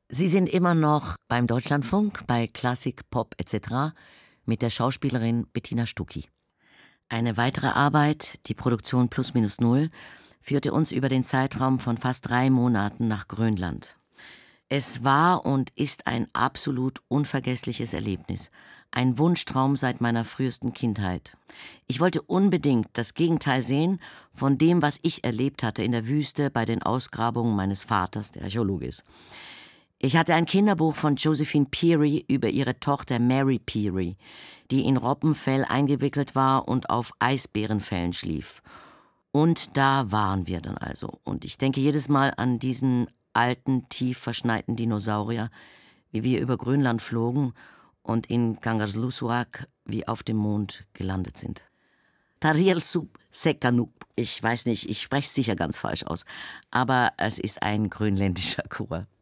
Sie sind immer noch beim Deutschlandfunk, bei Klassik, Pop etc. mit der Schauspielerin Bettina Stucki. Eine weitere Arbeit, die Produktion Plus Minus Null, führte uns über den Zeitraum von fast 3 Monaten nach Grönland. Es war und ist ein absolut unvergessliches Erlebnis. Ein Wunschtraum seit meiner frühesten Kindheit. Ich wollte unbedingt das Gegenteil sehen von dem, was ich erlebt hatte in der Wüste bei den Ausgrabungen meines Vaters, der Archäologe ist. Ich hatte ein Kinderbuch von Josephine Peary über ihre Tochter Mary Peary, die in Robbenfell eingewickelt war und auf Eisbärenfellen schlief. Und da waren wir dann also. Und ich denke jedes Mal an diesen alten, tief verschneiten Dinosaurier, wie wir über Grönland flogen und in Kangerlussuaq wie auf dem Mond gelandet sind. Tarielsup Sekanup. Ich weiß nicht, ich spreche es sicher ganz falsch aus, aber es ist ein grönländischer Chor.